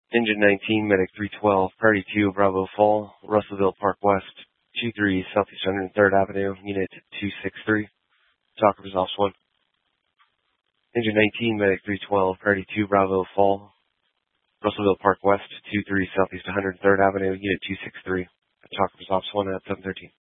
Engine 19, Medic 312, Priority 2, Bravo Fall, Russellville Park West, 23 Southeast 103rd Avenue, Unit 263. Talk results 1. Engine 19, Medic 312, Priority 2, Bravo Fall, Russellville Park West, 23 Southeast 103rd Avenue, Unit 263. Talk results 1 at 713.